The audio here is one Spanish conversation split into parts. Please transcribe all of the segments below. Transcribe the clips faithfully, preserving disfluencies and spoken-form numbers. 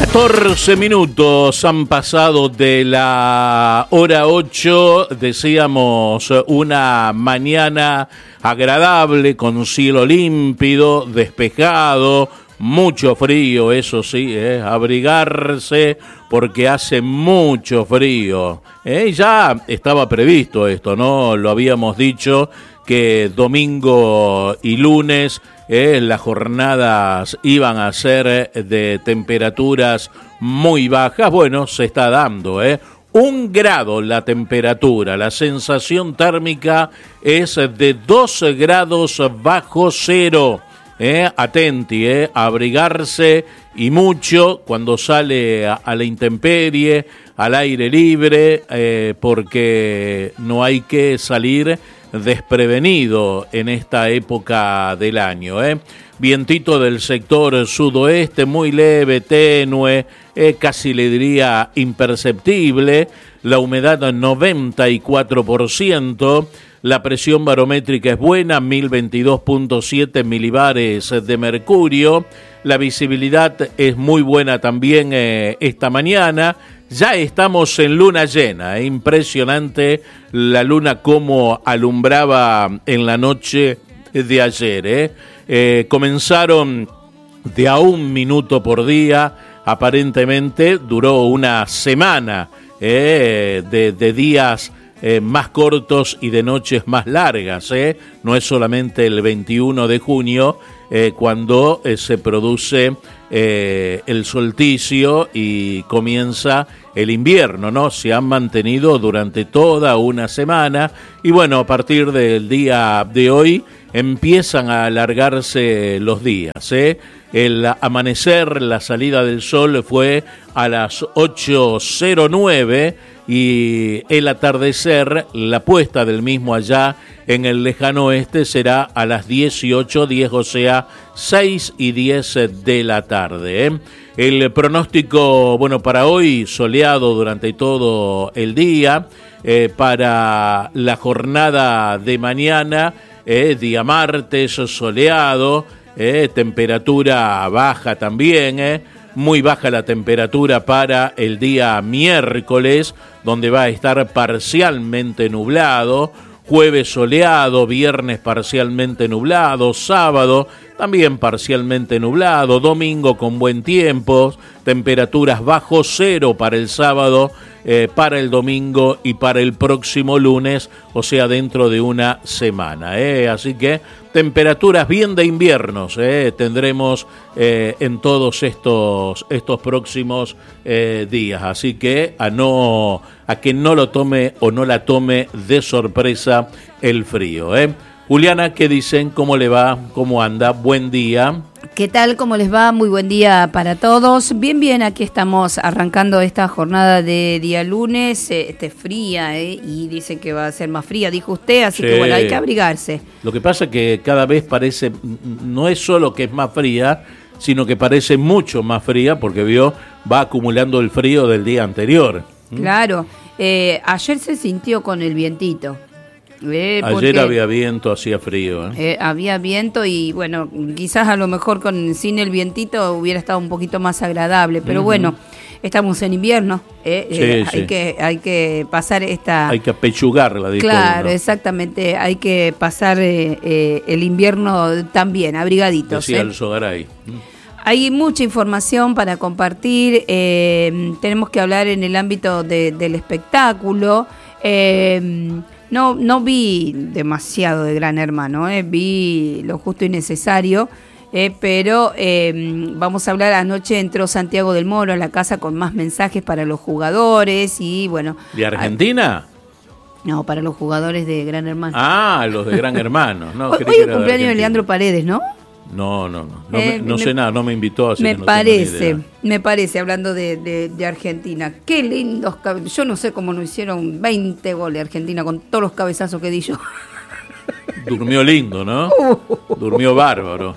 catorce minutos han pasado de la hora ocho, decíamos una mañana agradable con cielo límpido, despejado, mucho frío, eso sí, eh, abrigarse porque hace mucho frío. Eh, ya estaba previsto esto, ¿no? Lo habíamos dicho que domingo y lunes Eh, las jornadas iban a ser de temperaturas muy bajas. Bueno, se está dando, ¿eh? Un grado la temperatura, la sensación térmica es de dos grados bajo cero. Eh, atenti, eh, abrigarse y mucho cuando sale a, a la intemperie, al aire libre, eh, porque no hay que salir desprevenido en esta época del año, ¿eh? Vientito del sector sudoeste, muy leve, tenue, eh, casi le diría imperceptible, la humedad noventa y cuatro por ciento, la presión barométrica es buena, mil veintidós punto siete milibares de mercurio, la visibilidad es muy buena también eh, esta mañana. Ya estamos en luna llena, ¿eh? Impresionante la luna como alumbraba en la noche de ayer. ¿eh? Eh, comenzaron de a un minuto por día, aparentemente duró una semana eh, de, de días eh, más cortos y de noches más largas. ¿eh? No es solamente el veintiuno de junio eh, cuando eh, se produce eh, el solsticio y comienza el invierno, ¿no? Se han mantenido durante toda una semana y bueno, a partir del día de hoy empiezan a alargarse los días, ¿eh? El amanecer, la salida del sol fue a las ocho cero nueve y el atardecer, la puesta del mismo allá en el lejano oeste será a las dieciocho diez, o sea, seis y diez de la tarde, ¿eh? El pronóstico, bueno, para hoy soleado durante todo el día, eh, para la jornada de mañana, eh, día martes soleado, eh, temperatura baja también, eh, muy baja la temperatura para el día miércoles, donde va a estar parcialmente nublado, jueves soleado, viernes parcialmente nublado, sábado también parcialmente nublado, domingo con buen tiempo, temperaturas bajo cero para el sábado, eh, para el domingo y para el próximo lunes, o sea, dentro de una semana. Eh. Así que temperaturas bien de inviernos eh, tendremos eh, en todos estos, estos próximos eh, días. Así que a, no, a que no lo tome o no la tome de sorpresa el frío. Eh. Juliana, ¿qué dicen? ¿Cómo le va? ¿Cómo anda? Buen día. ¿Qué tal? ¿Cómo les va? Muy buen día para todos. Bien, bien, aquí estamos arrancando esta jornada de día lunes, eh, este fría, eh, y dicen que va a ser más fría, dijo usted, así sí. Que bueno, hay que abrigarse. Lo que pasa es que cada vez parece, no es solo que es más fría, sino que parece mucho más fría porque vio, va acumulando el frío del día anterior. Claro, eh, ayer se sintió con el vientito. Eh, Ayer había viento, hacía frío. ¿eh? Eh, había viento y bueno, quizás a lo mejor con sin el vientito hubiera estado un poquito más agradable, pero uh-huh. Bueno, estamos en invierno, eh, sí, eh, sí. hay que hay que pasar esta... Hay que apechugarla, dijo Claro, uno. Exactamente, hay que pasar eh, eh, el invierno también, abrigaditos. Decía eh. el Sogaray. Hay mucha información para compartir, eh, tenemos que hablar en el ámbito de, del espectáculo. eh, No, no vi demasiado de Gran Hermano, eh, vi lo justo y necesario, eh, pero eh, vamos a hablar. Anoche entró Santiago del Moro a la casa con más mensajes para los jugadores y bueno. ¿De Argentina? A, no, para los jugadores de Gran Hermano. Ah, los de Gran Hermano. No, hoy hoy es el cumpleaños de Leandro Paredes, ¿no? No, no, no, no, eh, me, no me, sé nada, no me invitó, así me que no parece, tengo ni idea. Me parece, hablando de, de, de Argentina, qué lindos, yo no sé cómo no hicieron veinte goles Argentina con todos los cabezazos que di yo. Durmió lindo, ¿no? Durmió bárbaro.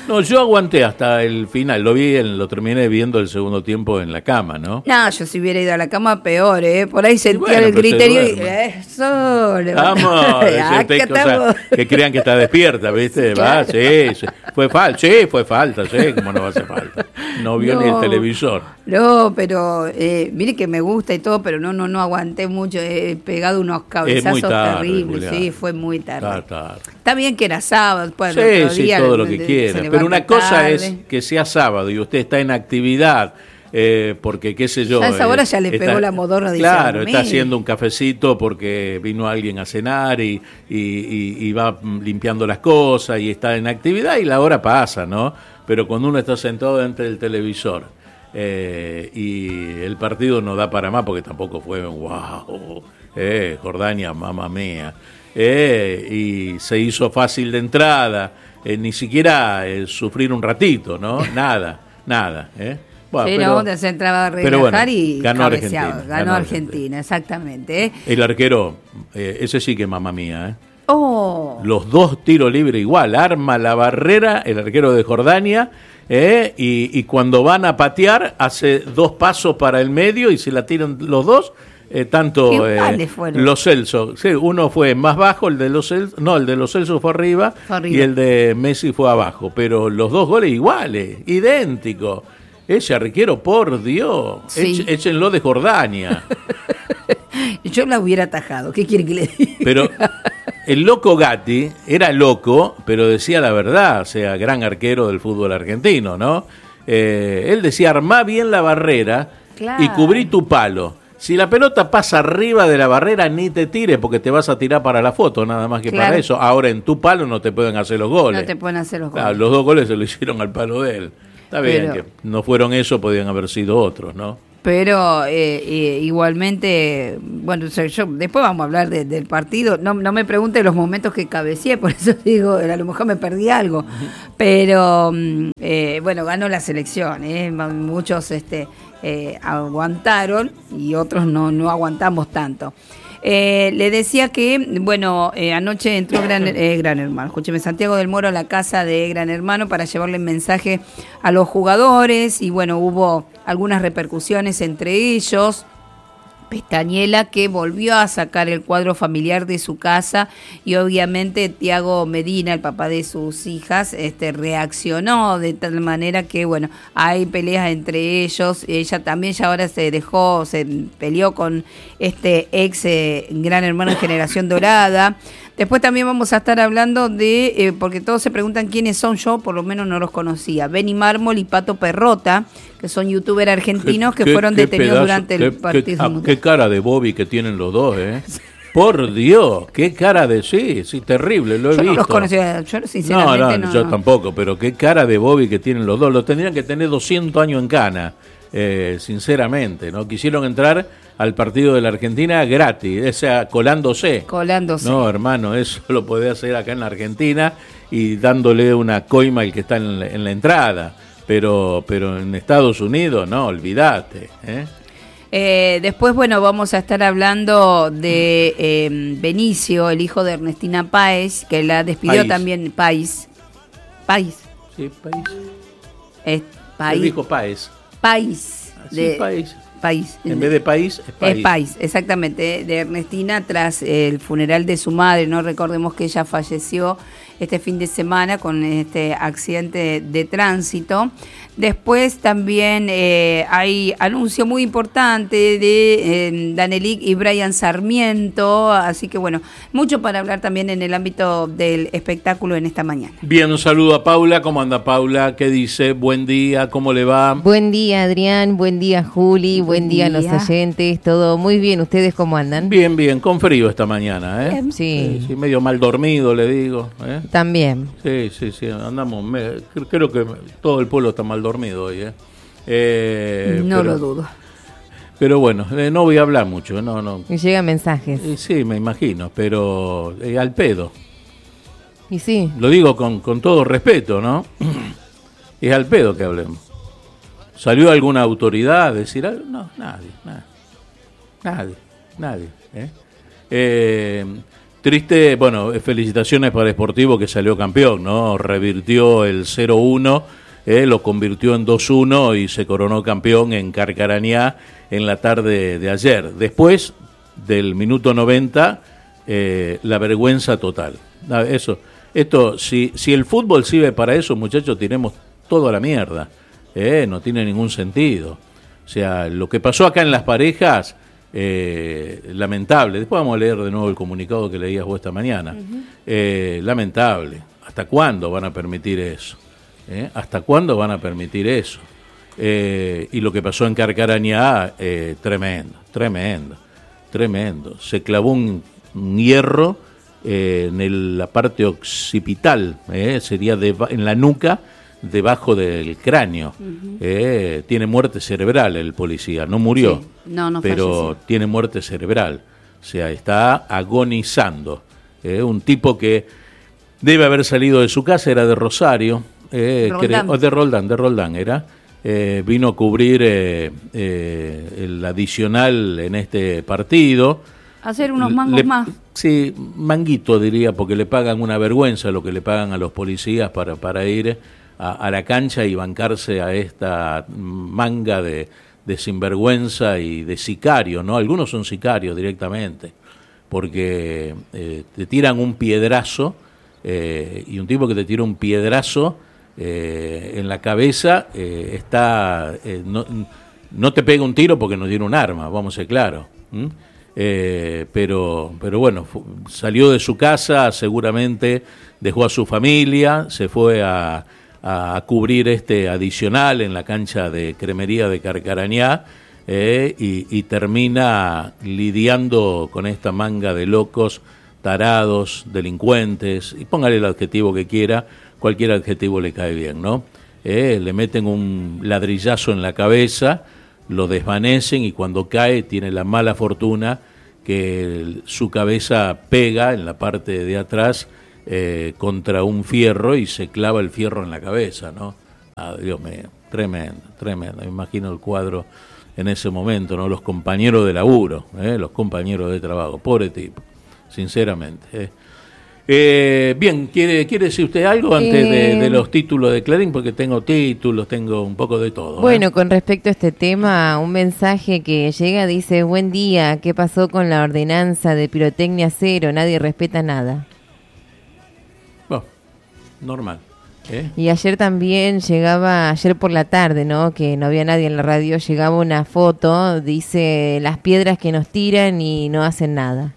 No, yo aguanté hasta el final, lo vi, lo terminé viendo el segundo tiempo en la cama, ¿no? No, yo si hubiera ido a la cama, peor, ¿eh? Por ahí sentía bueno, el criterio y... Eso, Vamos, ese, o sea, que crean que está despierta, ¿viste? Claro. Va, sí, sí, fue falta, sí, fue falta, sí, cómo no va a hacer falta. No vio no, ni el televisor. No, pero, eh, mire que me gusta y todo, pero no, no, no aguanté mucho, he pegado unos cabezazos tarde, terribles, Julián. Sí, fue muy tarde. Está, tarde. Está bien que era sábado, después sí, otro sí, día, todo lo que quiera, pero una cosa tarde. Es que sea sábado y usted está en actividad, eh, porque qué sé yo. A esa hora ya le está, pegó la modorra. Claro, está haciendo un cafecito porque vino alguien a cenar y, y, y, y va limpiando las cosas y está en actividad y la hora pasa, ¿no? Pero cuando uno está sentado delante del televisor eh, y el partido no da para más porque tampoco fue wow, eh, Jordania, mamá mía, eh, y se hizo fácil de entrada. Eh, ni siquiera eh, sufrir un ratito, ¿no? Nada, nada. ¿eh? Bueno, sí, pero, no, se entraba a relajar bueno, y ganó Argentina. Ganó, ganó Argentina, Argentina, exactamente. ¿eh? El arquero, eh, ese sí que mamá mía. ¿eh? Oh. Los dos tiros libres igual, arma la barrera el arquero de Jordania eh, y, y cuando van a patear hace dos pasos para el medio y se la tiran los dos. Eh, tanto eh, los Celso, sí, uno fue más bajo, el de los Celso, no, el de los Celso fue arriba, fue arriba y el de Messi fue abajo, pero los dos goles iguales, idénticos. Ese arquero, por Dios, sí. Échenlo de Jordania. Yo la hubiera atajado, ¿qué quiere que le diga? Pero el loco Gatti era loco, pero decía la verdad, o sea, gran arquero del fútbol argentino, ¿no? Eh, él decía, armá bien la barrera claro. y cubrí tu palo. Si la pelota pasa arriba de la barrera, ni te tires porque te vas a tirar para la foto, nada más que claro. para eso. Ahora en tu palo no te pueden hacer los goles. No te pueden hacer los goles. Claro, los dos goles se lo hicieron al palo de él. Está bien, pero, que no fueron eso, podían haber sido otros, ¿no? Pero eh, eh, igualmente, bueno, yo después vamos a hablar de, del partido. No, no me pregunte los momentos que cabeceé, por eso digo, a lo mejor me perdí algo. Pero eh, bueno, ganó la selección, ¿eh? Muchos este, eh, aguantaron y otros no, no aguantamos tanto. Eh, le decía que, bueno, eh, anoche entró Gran, eh, Gran Hermano, escúcheme, Santiago del Moro a la casa de Gran Hermano para llevarle mensaje a los jugadores y bueno, hubo algunas repercusiones entre ellos. Pestañela, que volvió a sacar el cuadro familiar de su casa y obviamente Tiago Medina, el papá de sus hijas, este reaccionó de tal manera que bueno, hay peleas entre ellos. Ella también ya ahora se dejó, se peleó con este ex eh, Gran Hermano de Generación Dorada. Después también vamos a estar hablando de, eh, porque todos se preguntan quiénes son, yo por lo menos no los conocía, Benny Mármol y Pato Perrota, que son youtubers argentinos que ¿Qué, fueron qué detenidos pedazo, durante qué, el partido. Qué, qué cara de Bobby que tienen los dos, ¿eh? Por Dios, qué cara de sí, sí, terrible, lo he yo visto. No los conocía, yo sinceramente no, no, no. yo tampoco, pero qué cara de Bobby que tienen los dos, lo tendrían que tener doscientos años en cana, eh, sinceramente, ¿no? Quisieron entrar al partido de la Argentina gratis, o sea, colándose. Colándose. No, hermano, eso lo podés hacer acá en la Argentina y dándole una coima al que está en la, en la entrada, pero pero en Estados Unidos, no, olvídate, ¿eh? Eh, después, bueno, vamos a estar hablando de eh, Benicio, el hijo de Ernestina Páez, que la despidió País. también Páez. Páez. Sí, Páez. Es Páez. Él dijo Páez. Páez. Sí, de, Páez. País. En vez de país, es país. Es país, exactamente, de Ernestina tras el funeral de su madre, ¿no? Recordemos que ella falleció este fin de semana con este accidente de tránsito. Después también eh, hay anuncio muy importante de eh, Danelic y Brian Sarmiento, así que bueno, mucho para hablar también en el ámbito del espectáculo en esta mañana. Bien, un saludo a Paula. ¿Cómo anda Paula? ¿Qué dice? Buen día, ¿cómo le va? Buen día, Adrián, buen día, Juli, buen, buen día a los oyentes, todo muy bien. ¿Ustedes cómo andan? Bien, bien, con frío esta mañana, ¿eh? Sí. Sí, sí, medio mal dormido, le digo. ¿eh? También. Sí, sí, sí, andamos, me, creo que todo el pueblo está mal dormido hoy, ¿eh? eh no pero, lo dudo. Pero bueno, eh, no voy a hablar mucho, no, no. Y llegan mensajes. Eh, sí, me imagino, pero eh, al pedo. Y sí. Lo digo con, con todo respeto, ¿no? Es al pedo que hablemos. ¿Salió alguna autoridad a decir algo? No, nadie, nadie, nadie, nadie. ¿eh? Eh, Triste, bueno, felicitaciones para Sportivo que salió campeón, ¿no? Revirtió el cero uno, eh, lo convirtió en dos uno y se coronó campeón en Carcarañá en la tarde de ayer. Después del minuto noventa, eh, la vergüenza total. Eso, esto, si, si el fútbol sirve para eso, muchachos, tiremos todo a la mierda. Eh, no tiene ningún sentido. O sea, lo que pasó acá en las parejas... Eh, lamentable. Después vamos a leer de nuevo el comunicado que leías vos esta mañana. Uh-huh. eh, lamentable. ¿Hasta cuándo van a permitir eso? ¿Eh? ¿Hasta cuándo van a permitir eso? Eh, y lo que pasó en Carcarañá, eh, tremendo, tremendo, tremendo. Se clavó un, un hierro eh, en el, la parte occipital, eh, sería de, en la nuca, debajo del cráneo. Uh-huh. eh, tiene muerte cerebral el policía, no murió, sí. no, no pero falleció. Tiene muerte cerebral, o sea, está agonizando. Eh, un tipo que debe haber salido de su casa, era de Rosario, eh, Roldán. Cre- o de Roldán, de Roldán era, eh, vino a cubrir eh, eh, el adicional en este partido. Hacer unos mangos le, más. Sí, manguito diría, porque le pagan una vergüenza lo que le pagan a los policías para, para ir a, a la cancha y bancarse a esta manga de, de sinvergüenza y de sicario, ¿no? Algunos son sicarios directamente, porque eh, te tiran un piedrazo, eh, y un tipo que te tira un piedrazo eh, en la cabeza, eh, está eh, no, no te pega un tiro porque no tiene un arma, vamos a ser claros. ¿Mm? Eh, pero, pero bueno, fu- salió de su casa, seguramente dejó a su familia, se fue a, a cubrir este adicional en la cancha de Cremería de Carcarañá, eh, y, y termina lidiando con esta manga de locos, tarados, delincuentes, y póngale el adjetivo que quiera, cualquier adjetivo le cae bien, ¿no? Eh, le meten un ladrillazo en la cabeza, lo desvanecen y cuando cae tiene la mala fortuna que el, su cabeza pega en la parte de atrás eh, contra un fierro y se clava el fierro en la cabeza, ¿no? Ah, Dios mío, tremendo, tremendo. Me imagino el cuadro en ese momento, ¿no? Los compañeros de laburo, ¿eh? Los compañeros de trabajo, pobre tipo, sinceramente. ¿eh? Eh, bien, ¿quiere, ¿quiere decir usted algo antes eh, de, de los títulos de Clarín? Porque tengo títulos, tengo un poco de todo. Bueno, ¿eh? Con respecto a este tema, un mensaje que llega dice: buen día, ¿qué pasó con la ordenanza de pirotecnia cero? Nadie respeta nada. Bueno, normal. ¿eh? Y ayer también llegaba, ayer por la tarde, ¿no? Que no había nadie en la radio, llegaba una foto, dice las piedras que nos tiran y no hacen nada.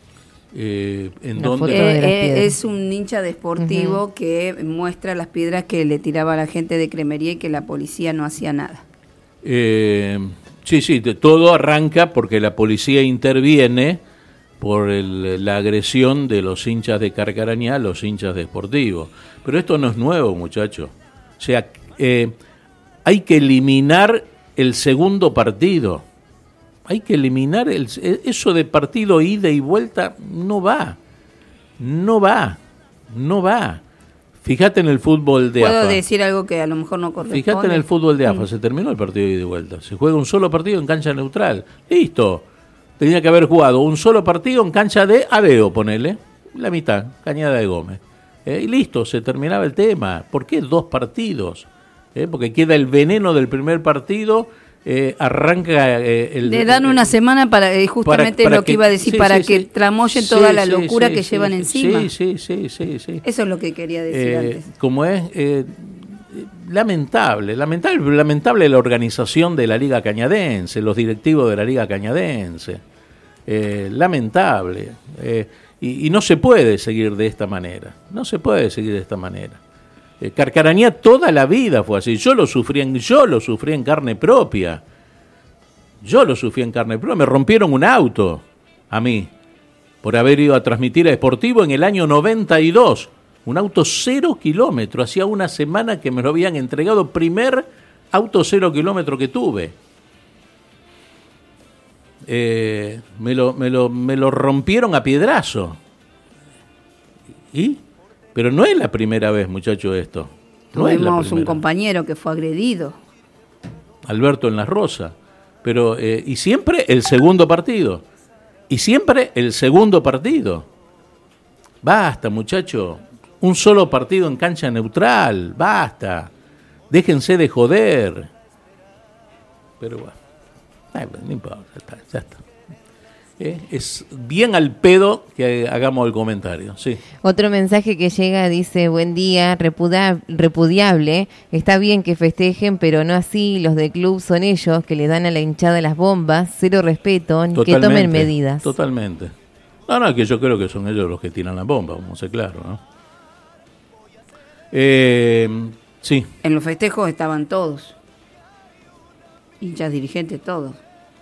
Eh, ¿en Una dónde? foto de las Eh, eh, piedras. es un hincha deportivo uh-huh. que muestra las piedras que le tiraba a la gente de Cremería y que la policía no hacía nada. Eh, sí, sí, de, todo arranca porque la policía interviene por el, la agresión de los hinchas de Carcarañá a los hinchas de Sportivo. Pero esto no es nuevo, muchachos. O sea, eh, hay que eliminar el segundo partido. Hay que eliminar el, eso de partido ida y vuelta, no va, no va, no va. Fíjate en el fútbol de A F A. ¿Puedo decir algo que a lo mejor no corresponde? Fíjate en el fútbol de A F A, mm. se terminó el partido de ida y vuelta. Se juega un solo partido en cancha neutral. Listo. Tenía que haber jugado un solo partido en cancha de Aveo, ponele, la mitad, Cañada de Gómez. Eh, y listo, se terminaba el tema. ¿Por qué dos partidos? Eh, porque queda el veneno del primer partido. Eh, arranca eh, el, le dan una semana para eh, justamente para, para lo que, que iba a decir, sí, para sí, que sí. tramoyen sí, toda la locura sí, que sí, llevan sí, encima. Sí, sí, sí, sí, sí. Eso es lo que quería decir eh, antes. Como es eh, lamentable, lamentable, lamentable la organización de la Liga Cañadense, los directivos de la Liga Cañadense. Eh, lamentable. Eh, y, y no se puede seguir de esta manera. No se puede seguir de esta manera. Eh, Carcarañá toda la vida fue así. Yo lo sufrí en, yo lo sufrí en carne propia. Yo lo sufrí en carne propia. Me rompieron un auto a mí por haber ido a transmitir a Sportivo en el año noventa y dos. Un auto cero kilómetro. Hacía una semana que me lo habían entregado. Primer auto cero kilómetro que tuve. Eh, me, lo, me, lo, me lo rompieron a piedrazo. ¿Y? Pero no es la primera vez, muchacho, esto. No Tuvimos un compañero que fue agredido. Alberto en Las Rosas. Pero, eh, y siempre el segundo partido. Y siempre el segundo partido. Basta, muchacho. Un solo partido en cancha neutral. Basta. Déjense de joder. Pero bueno. Ay, no importa, ya está. Ya está. Eh, es bien al pedo que hagamos el comentario, sí. Otro mensaje que llega dice, buen día, repuda- repudiable, está bien que festejen, pero no así, los del club son ellos que le dan a la hinchada las bombas, cero respeto, ni que tomen medidas. Totalmente. No, no, que yo creo que son ellos los que tiran las bombas, vamos a ser claros, ¿no? Eh, sí. En los festejos estaban todos. Hinchas, dirigentes, todos.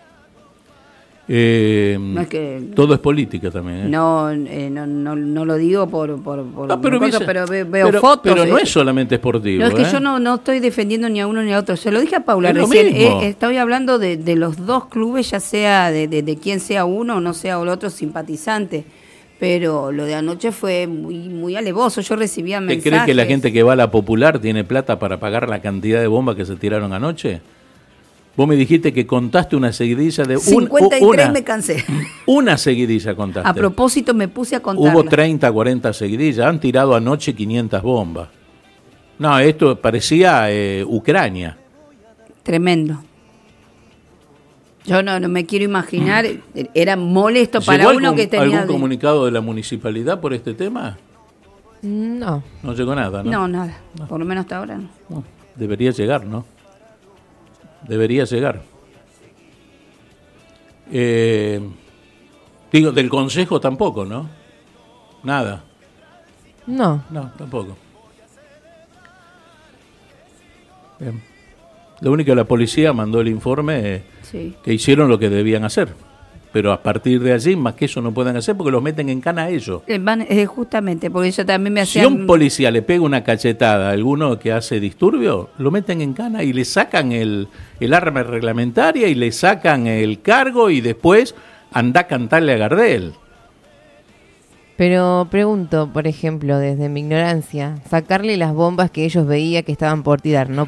Eh, No es que, todo es política también. ¿eh? No, eh, no, no, no lo digo por, por, por Ah, pero, cosa, dice, pero ve- veo pero, fotos. Pero no eh. es solamente esportivo. No, es que ¿eh? yo no, no estoy defendiendo ni a uno ni a otro. Se lo dije a Paula Es lo recién. mismo. Eh, estoy hablando de, de los dos clubes, ya sea de, de, de quien sea uno o no sea el otro simpatizante. Pero lo de anoche fue muy muy alevoso. Yo recibía ¿Te mensajes. crees que la gente que va a la Popular tiene plata para pagar la cantidad de bombas que se tiraron anoche? Vos me dijiste que contaste una seguidilla de un, cincuenta y tres una, me cansé. Una seguidilla contaste. A propósito me puse a contarla. Hubo treinta, cuarenta seguidillas. Han tirado anoche quinientas bombas. No, esto parecía eh, Ucrania. Tremendo. Yo no, no me quiero imaginar. Era molesto para ¿Llegó uno algún, que tenía... algún de- comunicado de la municipalidad por este tema? No. No llegó nada, ¿no? No, nada. Por lo menos hasta ahora no. No, debería llegar, ¿no? Debería llegar. Eh, digo, del consejo tampoco, ¿no? Nada. No. No, tampoco. Bien. Lo único que la policía mandó el informe eh, Sí. que hicieron lo que debían hacer. Pero a partir de allí, más que eso no pueden hacer porque los meten en cana a ellos. Eh, van, eh, justamente, porque yo también me Si hacía... a un policía le pega una cachetada a alguno que hace disturbio, lo meten en cana y le sacan el, el arma reglamentaria y le sacan el cargo y después anda a cantarle a Gardel. Pero pregunto, por ejemplo, desde mi ignorancia, sacarle las bombas que ellos veían que estaban por tirar, ¿no